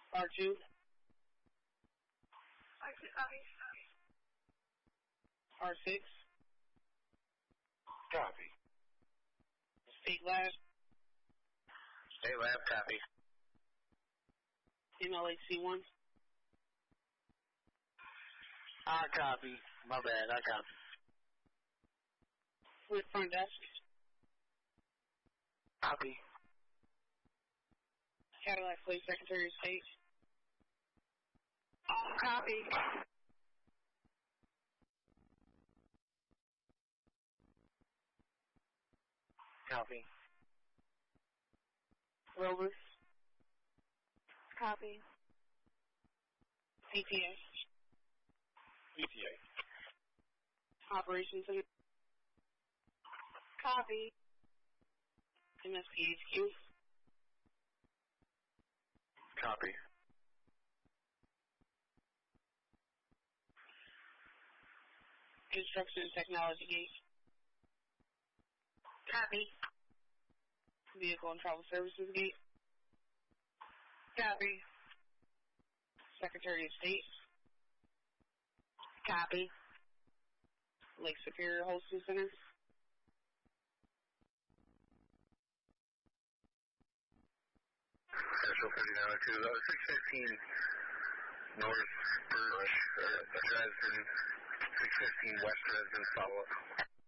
R2. R6. Copy. State Lab. State Lab, copy. MLHC1. I copy. My bad, I copy. With front desk. Copy. Cadillac Police Secretary of State. Copy. Copy. Rover. Copy. CPS. ETA. Operations Center. Copy. MSPHQ. Copy. Construction and Technology Gate. Copy. Vehicle and Travel Services Gate. Copy. Secretary of State. Copy. Lake Superior Holston Center. Central 3902, 615 North Birch, Dresden, 615 West Dresden, follow up.